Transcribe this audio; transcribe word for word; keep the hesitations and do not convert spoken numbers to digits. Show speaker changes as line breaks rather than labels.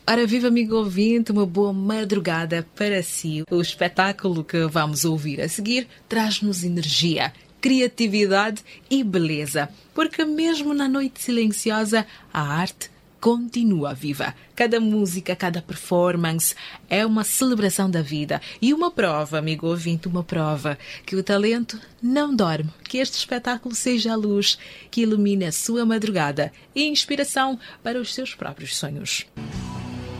Ora, viva amigo ouvinte, uma boa madrugada para si. O espetáculo que vamos ouvir a seguir traz-nos energia, criatividade e beleza, porque mesmo na noite silenciosa, a arte continua viva. Cada música, cada performance é uma celebração da vida e uma prova, amigo ouvinte, uma prova que o talento não dorme, que este espetáculo seja a luz que ilumine a sua madrugada e inspiração para os seus próprios sonhos.